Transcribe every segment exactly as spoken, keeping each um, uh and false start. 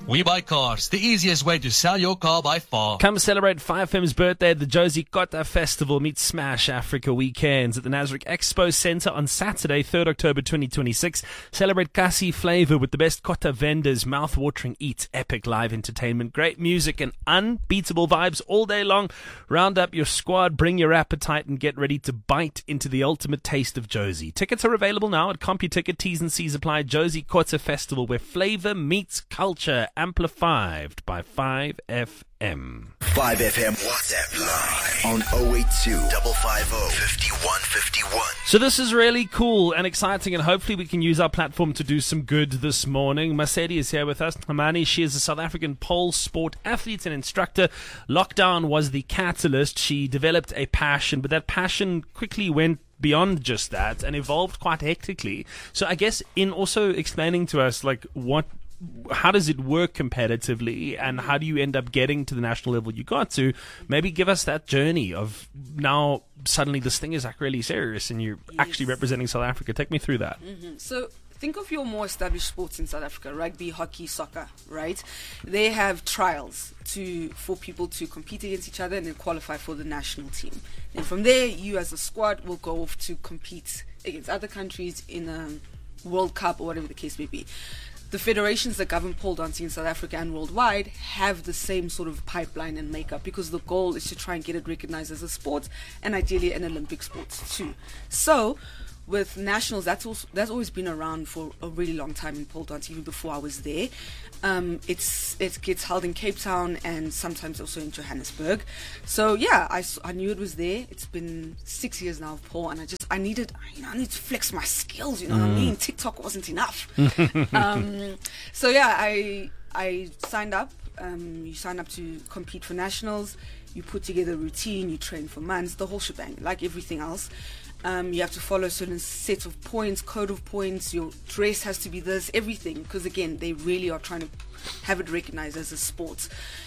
We Buy Cars, the easiest way to sell your car by far. Come celebrate five F M's birthday at the Josie Kota Festival. Meet Smash Africa Weekends at the Nasrec Expo Centre on Saturday, third October twenty twenty-six. Celebrate Kasi flavor with the best Kota vendors, mouth-watering eats, epic live entertainment, great music and unbeatable vibes all day long. Round up your squad, bring your appetite and get ready to bite into the ultimate taste of Josie. Tickets are available now at CompuTicket. T's and C's apply. Josie Kota Festival, where flavor meets culture. Amplified by five F M. five F M WhatsApp line on oh eight two, five five oh, five one five one. So this is really cool and exciting, and hopefully we can use our platform to do some good this morning. Masedi is here with us. Hamani, she is a South African pole sport athlete and instructor. Lockdown was the catalyst. She developed a passion, but that passion quickly went beyond just that and evolved quite hectically. So I guess in also explaining to us, like, what how does it work competitively and how do you end up getting to the national level you got to? Maybe give us that journey of now suddenly this thing is like really serious and you're yes. actually representing South Africa. Take me through that. Mm-hmm. So think of your more established sports in South Africa, rugby, hockey, soccer, right? They have trials to for people to compete against each other and then qualify for the national team. And from there, you as a squad will go off to compete against other countries in a World Cup or whatever the case may be. The federations that govern pole dancing in South Africa and worldwide have the same sort of pipeline and makeup because the goal is to try and get it recognized as a sport and ideally an Olympic sport too. So with nationals, that's also that's always been around for a really long time in pole dance, even before I was there. Um, it's it gets held in Cape Town and sometimes also in Johannesburg. So yeah, I, I knew it was there. It's been six years now of pole, and I just I needed you know I need to flex my skills. You know mm. what I mean? TikTok wasn't enough. um, so yeah, I I signed up. Um, you sign up to compete for nationals. You put together a routine. You train for months. The whole shebang, like everything else. Um, you have to follow a certain set of points, code of points. Your dress has to be this, everything. Because again, they really are trying to have it recognized as a sport.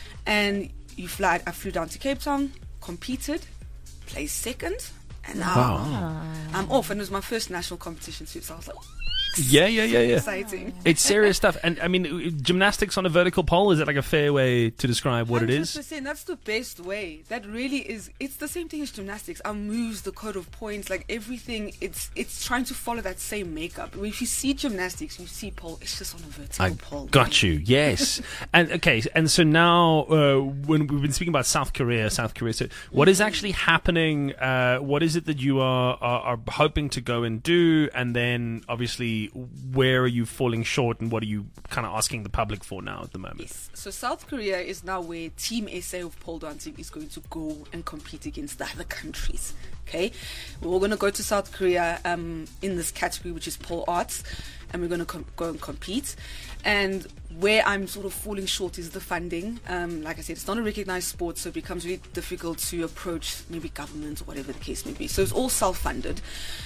And you fly. I flew down to Cape Town, competed, placed second, and now wow. I'm off. And it was my first national competition too. So I was like, yeah, yeah, yeah, yeah. Exciting. It's serious stuff. And I mean, gymnastics on a vertical pole, is it like a fair way to describe what one hundred it percent, is? That's the best way. That really is. It's the same thing as gymnastics. Our moves, the code of points, like everything. It's it's trying to follow that same makeup. If you see gymnastics, you see pole. It's just on a vertical I pole. Got you. Yes. and okay. And so now, uh, when we've been speaking about South Korea, South Korea. So, what is actually happening? Uh, what is it that you are, are are hoping to go and do? And then, obviously, where are you falling short, and what are you kind of asking the public for now at the moment? Yes. So South Korea is now where Team S A of pole dancing is going to go and compete against the other countries. Okay, we're all going to go to South Korea um, in this category, which is pole arts, and we're going to com- go and compete. And where I'm sort of falling short is the funding. Um, like I said, it's not a recognized sport, so it becomes really difficult to approach maybe government or whatever the case may be. So it's all self-funded.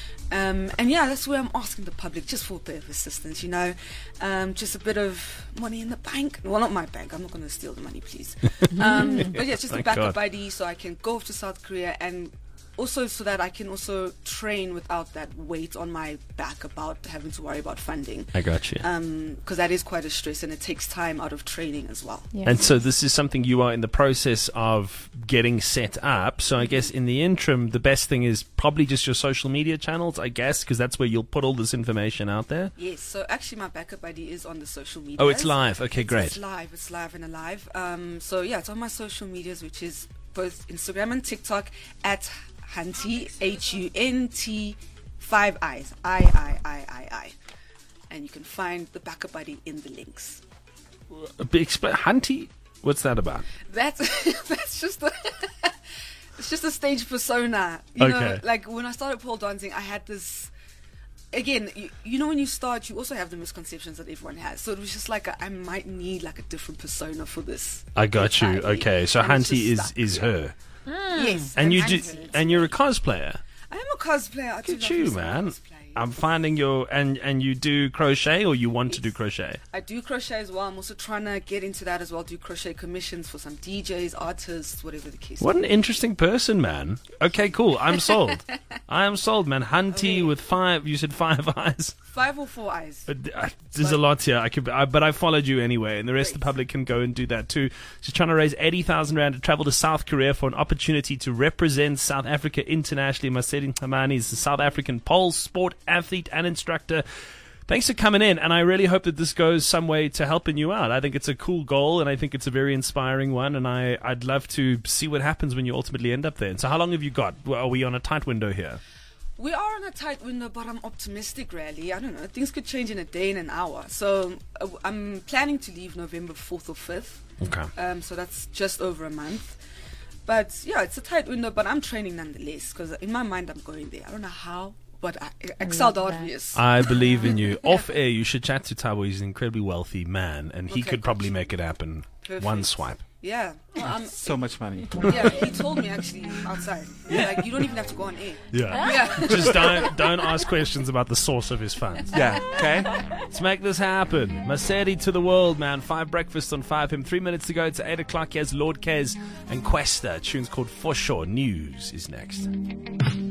Um, and yeah, that's where I'm asking the public just for a bit of assistance, you know, um, just a bit of money in the bank. Well, not my bank. I'm not going to steal the money, please. Um, but yeah, just a backup buddy so I can go off to South Korea and also so that I can also train without that weight on my back about having to worry about funding. I got you. Because um, that is quite a stress and it takes time out of training as well. Yeah. And so this is something you are in the process of getting set up. So I guess in the interim, the best thing is probably just your social media channels, I guess, because that's where you'll put all this information out there. Yes. So actually my backup buddy is on the social media. Oh, it's live. Okay, great. It's live. It's live and alive. Um, so yeah, it's on my social medias, which is both Instagram and TikTok at Hunty, H U N T, five eyes, I, I, I, I, I. And you can find the backup buddy in the links. Expl- Hunty? What's that about? That's that's just a, it's just a stage persona. You okay. know, like when I started pole dancing, I had this, again, you, you know when you start, you also have the misconceptions that everyone has. So it was just like, a, I might need like a different persona for this. I got you. Okay, so Hunty is, is her. Mm. Yes, and you do, and you're a cosplayer. I am a cosplayer. I Look at you, man. I'm finding your and and you do crochet, or you want yes. to do crochet? I do crochet as well. I'm also trying to get into that as well. Do crochet commissions for some D Js, artists, whatever the case. What an interesting person, man. Okay, cool. I'm sold. I am sold, man. Hunty okay. with five. You said five eyes. Five or four eyes. But, uh, there's a lot here. I could, I, but I followed you anyway, and the rest of the public can go and do that too. She's trying to raise eighty thousand rand to travel to South Korea for an opportunity to represent South Africa internationally. Masedi Dlamini is a South African pole sport athlete and instructor. Thanks for coming in, and I really hope that this goes some way to helping you out. I think it's a cool goal, and I think it's a very inspiring one, and I, I'd love to see what happens when you ultimately end up there. And so how long have you got? Are we on a tight window here? We are on a tight window, but I'm optimistic, really. I don't know. Things could change in a day, in an hour. So uh, I'm planning to leave November fourth or fifth. Okay. Um, so that's just over a month. But, yeah, it's a tight window, but I'm training nonetheless, because in my mind I'm going there. I don't know how, but I, Excel the obvious. I believe in you. Yeah. Off air, you should chat to Thabo. He's an incredibly wealthy man, and he okay, could probably gotcha. make it happen. Perfect. One swipe. Yeah. Well, I'm, So much money. yeah, he told me actually outside. Yeah. Like, you don't even have to go on air. Yeah. Yeah. Just don't don't ask questions about the source of his funds. Yeah, okay? Let's make this happen. Masedi to the world, man. Five breakfasts on five him. Three minutes to go. It's eight o'clock. Here's Lord Kez and Questa. Tune's called For Sure. News is next.